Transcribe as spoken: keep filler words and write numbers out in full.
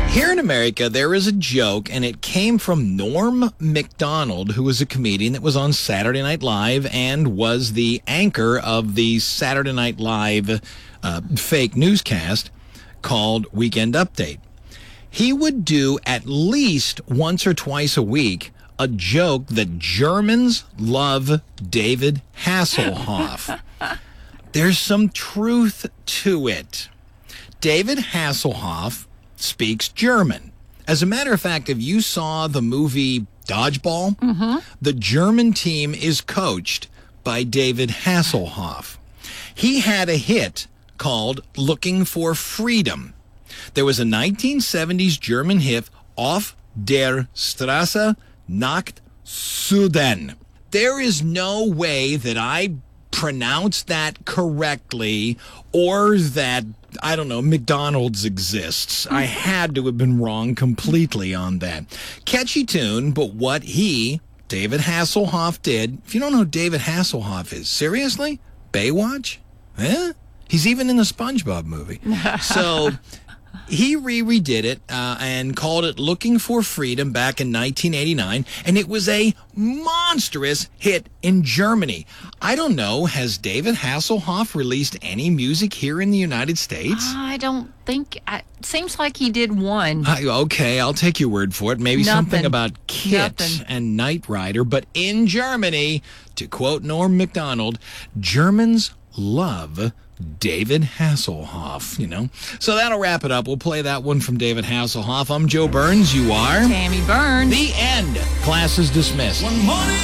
Here in America, there is a joke, and it came from Norm Macdonald, who was a comedian that was on Saturday Night Live and was the anchor of the Saturday Night Live uh, fake newscast called Weekend Update. He would do at least once or twice a week a joke that Germans love David Hasselhoff. There's some truth to it. David Hasselhoff speaks German. As a matter of fact, if you saw the movie Dodgeball, mm-hmm. the German team is coached by David Hasselhoff. He had a hit called Looking for Freedom. There was a nineteen seventies German hit, Auf der Straße nach Süden. There is no way that I pronounced that correctly or that, I don't know, McDonald's exists. I had to have been wrong completely on that. Catchy tune, but what he, David Hasselhoff, did, if you don't know who David Hasselhoff is, seriously? Baywatch? Eh? He's even in the SpongeBob movie. So he re-redid it uh, and called it Looking for Freedom back in nineteen eighty-nine, and it was a monstrous hit in Germany. I don't know, has David Hasselhoff released any music here in the United States? I don't think, it seems like he did one. I, okay, I'll take your word for it. Maybe Nothing. something about Kit Nothing. and Knight Rider, but in Germany, to quote Norm Macdonald, Germans love David Hasselhoff, you know. So that'll wrap it up. We'll play that one from David Hasselhoff. I'm Joe Burns. You are? Tammy Burns. The end. Class is dismissed.